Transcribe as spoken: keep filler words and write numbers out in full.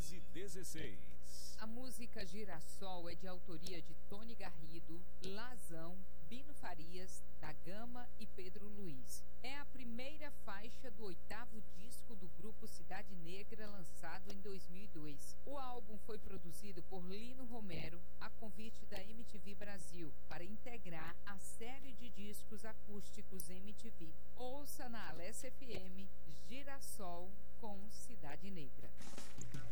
doze e dezesseis. A música Girassol é de autoria de Tony Garrido, Lazão, Bino Farias, da Gama e Pedro Luiz. É a primeira faixa do oitavo disco do grupo Cidade Negra, lançado em dois mil e dois. O álbum foi produzido por Lino Romero, a convite da M T V Brasil, para integrar a série de discos acústicos M T V. Ouça na Alessa F M Girassol com Cidade Negra.